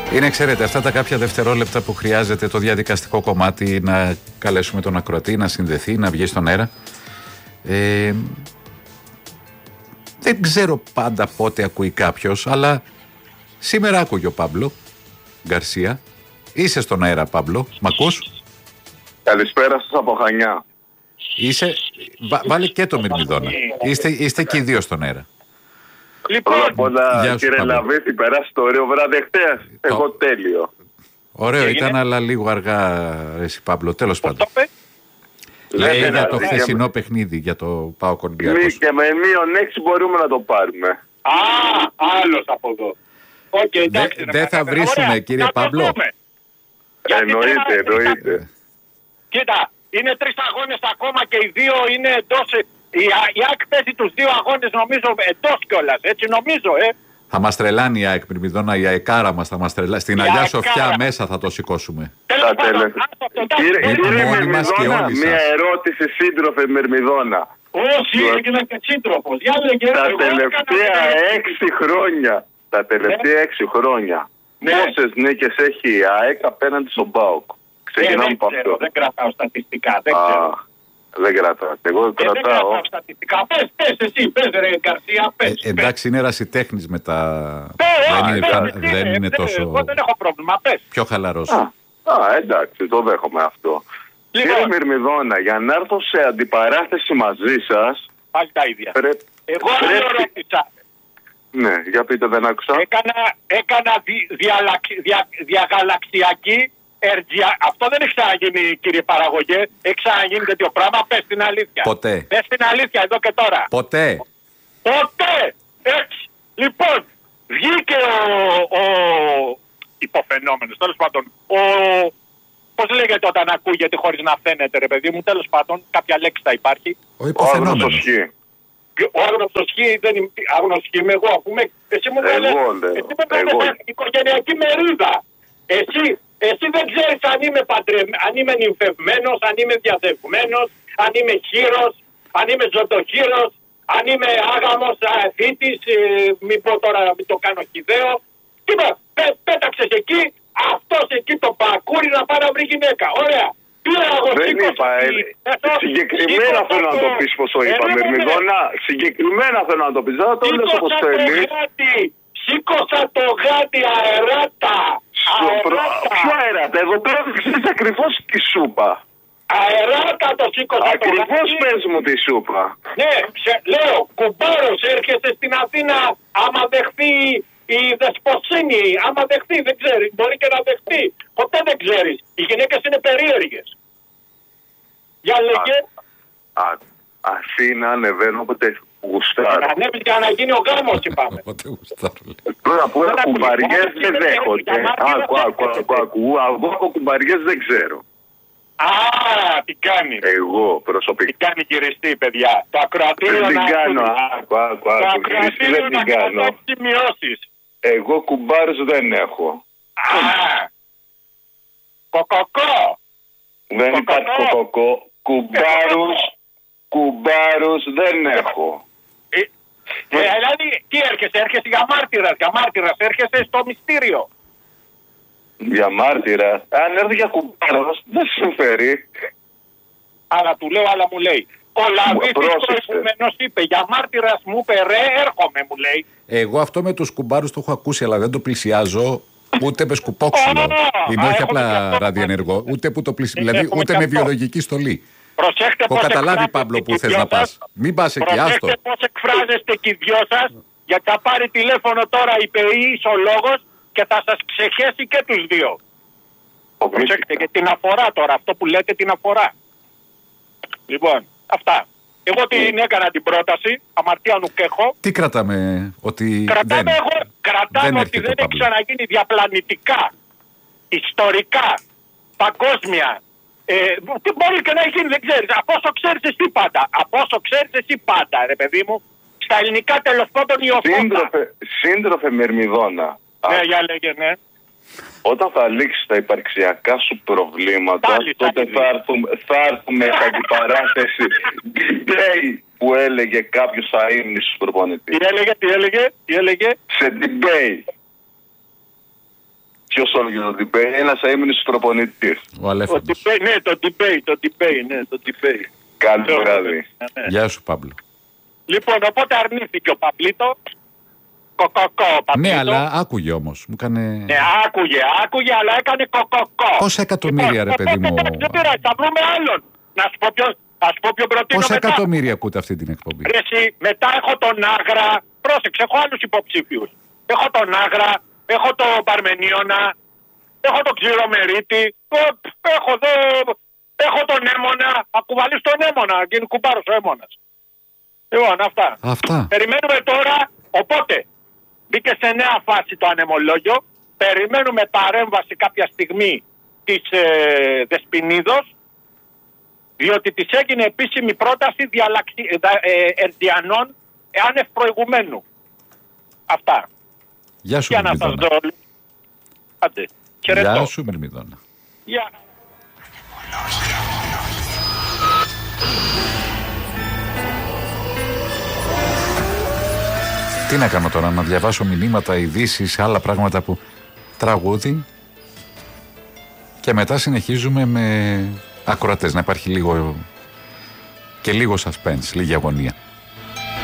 Είναι, ξέρετε, αυτά τα κάποια δευτερόλεπτα που χρειάζεται το διαδικαστικό κομμάτι να καλέσουμε τον ακροατή, να συνδεθεί, να βγει στον αέρα. Δεν ξέρω πάντα πότε ακούει κάποιος, αλλά σήμερα άκουγε ο Παύλο Γκαρσία. Είσαι στον αέρα, Παύλο, μ' ακούς? Καλησπέρα σας από Χανιά. Είσαι, βάλε και το Μυρμηδόνα. Είστε και οι δύο στον αέρα. Λοιπόν, κύριε Λαβίθη, περάσει το ωραίο βράδυ χτες. Εγώ τέλειο. Ωραίο ήταν, αλλά λίγο αργά, εσύ Παύλο, τέλος πάντων. Λέει για το χθεσινό παιχνίδι, για το ΠΑΟΚ Ολυμπιακός. Και με -6 μπορούμε να το πάρουμε. Άλλος από εδώ. Δεν θα βρίσουμε, κύριε Παύλο. Εννοείται. Κοίτα, είναι 3 αγώνες ακόμα και οι δύο είναι εντός. Η ΑΕΚ παίζει τους 2 αγώνες νομίζω εντός κιόλας, έτσι νομίζω, Θα μας τρελάνει η ΑΕΚ, Μυρμηδόνα, η αεκάρα μας θα μας τρελάνει. Στην Αγιά Σοφιά μέσα θα το σηκώσουμε. Κύριε Μυρμηδόνα, μια ερώτηση, σύντροφε Μυρμηδόνα. Όχι, έγινα και σύντροφος. Τα τελευταία 6 χρόνια, πόσες νίκες έχει η ΑΕΚ απέναντι στον ΠΑΟΚ? Ξεκινάμε από αυτό. Δεν κρατάω στατιστικά, δεν ξέρω. Δεν κρατάω. Εγώ κρατάω. Δεν κρατάω στατιστικά. Πες εσύ, πες ρε Γκαρσία, πες. Εντάξει, είναι ερασιτέχνης μετά. Δεν είναι τόσο. Εγώ δεν έχω πρόβλημα, πες. Πιο χαλαρός. Εντάξει, το δέχομαι αυτό. Κύριε Μυρμηδόνα, για να έρθω σε αντιπαράθεση μαζί σας. Πάλι τα ίδια. Εγώ δεν ρώτησα. Ναι, για πείτε, δεν άκουσα. Έκανα διαγαλαξιακή. Αυτό δεν έχει ξαναγίνει, κύριε παραγωγέ. Έχει ξαναγίνει τέτοιο πράγμα. Πες την αλήθεια. Ποτέ. Πες την αλήθεια εδώ και τώρα. Ποτέ. Έτσι. Λοιπόν, βγήκε ο υποφαινόμενος, τέλος πάντων. Πώς λέγεται όταν ακούγεται χωρίς να φαίνεται, ρε παιδί μου, τέλος πάντων, κάποια λέξη θα υπάρχει. Ο υποφαινόμενος. Ο άγνωστος χ, δεν είμαι άγνωστος χ, είμαι εγώ, αφού εσύ μου βγάλες οικογενειακή μερίδα. Εσύ δεν ξέρεις αν είμαι νυμφευμένος, αν είμαι διαδευμένος, αν είμαι χείρος, αν είμαι ζωτοχείρος, αν είμαι άγαμος θήτης, μην πω τώρα, μην το κάνω χιδαίο. Κοίτα, πέταξες εκεί, αυτός εκεί το πακούρι να πάει να βρει γυναίκα. Ωραία. Δεν είπα, συγκεκριμένα θέλω να το πεις πως το είπα, Μυρμηδόνα. Συγκεκριμένα θέλω να το πεις, δεν το λες όπως θέλεις. Σήκωσα το γάτι αεράτα. Ποιο αεράτα? Εδώ πέρα ξέρεις ακριβώς τη σούπα. Αεράτα το σήκωσα. Ακριβώς πες μου τη σούπα. Ναι, λέω, κουμπάρος έρχεσαι στην Αθήνα άμα δεχθεί η δεσποσύνη. Άμα δεχθεί, δεν ξέρεις, μπορεί και να δεχθεί. Ποτέ δεν ξέρεις. Οι γυναίκες είναι περίεργες. Για λέγε. Αθήνα ανεβαίνω όποτε γουστάρω. Ανέβεις για να γίνει ο γάμος, είπαμε. Τώρα που έχω κουμπαριές δεν δέχονται. Άκου, εγώ από κουμπαριές δεν ξέρω. Τι κάνει. Εγώ προσωπικά. Τι κάνει γυριστή, παιδιά. Το ακροατήριο δεν την κάνω. Δεν την κάνω. Εγώ κουμπάρους δεν έχω. Κοκοκό. Δεν υπάρχει κοκοκό. Κουμπάρους δεν έχω. Δηλαδή τι έρχεσαι για μάρτυρας, έρχεσαι στο μυστήριο. Για μάρτυρα, αν έρθει για κουμπάρος δεν συμφέρει. Αλλά του λέω, αλλά μου λέει. Ο Λαβίτης προηγουμένως είπε, για μάρτυρας μου είπε ρε έρχομαι, μου λέει. Εγώ αυτό με τους κουμπάρους το έχω ακούσει, αλλά δεν το πλησιάζω ούτε με σκουπόξυλο. Είναι όχι απλά ραδιενεργό, ούτε που το πλησιάζω, δηλαδή ούτε με βιολογική στολή. Προσέχτε έχω καταλάβει, Παύλο, που θες να πας. Μην πας εκεί, άστο. Προσέχτε πώς εκφράζεστε και οι δυο σας, γιατί θα πάρει τηλέφωνο τώρα η ΠΕΗ ο λόγος και θα σας ξεχέσει και τους δύο. Προσέχτε και την αφορά τώρα, αυτό που λέτε την αφορά. Λοιπόν, αυτά. Εγώ την έκανα την πρόταση, αμαρτία νουκέχω. Τι κρατάμε, ότι κρατάμε ότι δεν έχει ξαναγίνει διαπλανητικά, ιστορικά, παγκόσμια. Τι μπορεί και να γίνει, δεν ξέρεις. Από όσο ξέρεις εσύ πάντα. Ρε παιδί μου, στα ελληνικά τέλος πάντων υιοφόρα. Σύντροφε Μυρμηδόνα. Ναι, για λέγε, ναι. Όταν θα λήξεις τα υπαρξιακά σου προβλήματα, τότε θα έρθουμε σε αντιπαράθεση debate που έλεγε κάποιος αείμνης προπονητής. Τι έλεγε. Σε debate. Ποιος όλο το debate, ένας αείμνης προπονητής. Ο Αλέφαντος. Ναι, το debate. Καλό βράδυ. Γεια σου, Παύλο. Λοιπόν, οπότε αρνήθηκε ο Παπλίτο. Κοκοκό. Ναι, αλλά άκουγε όμως. Μου έκανε... Ναι, άκουγε, αλλά έκανε κοκοκό. Πόσα εκατομμύρια, ρε παιδί μου. Δεν πειράζει, θα βρούμε άλλον. Να σου πω ποιον προτείνω. Πόσα μετά. εκατομμύρια ακούτε αυτή την εκπομπή. Ρε εσύ, μετά έχω τον Άγρα. Πρόσεξε, έχω άλλους υποψήφιους. Έχω τον Άγρα, έχω τον Παρμενίωνα, έχω τον Ξηρομερίτη, έχω τον Έμονα. Ακουβαλείς τον Έμονα, γίνει κουμπάρος ο Έμονας. Λοιπόν, αυτά. Περιμένουμε τώρα, οπότε μπήκε σε νέα φάση το ανεμολόγιο. Περιμένουμε παρέμβαση κάποια στιγμή της Δεσποινίδος, διότι της έγινε επίσημη πρόταση ερντιανών άνευ προηγουμένου. Αυτά. Γεια σου, Μυρμηδόνα. Άντε, χαιρετώ. Γεια σου, Μυρμηδόνα. Γεια. Τι να κάνω τώρα, να διαβάσω μηνύματα, ειδήσεις, άλλα πράγματα που τραγούδι και μετά συνεχίζουμε με ακροατές, να υπάρχει λίγο suspense, λίγη αγωνία.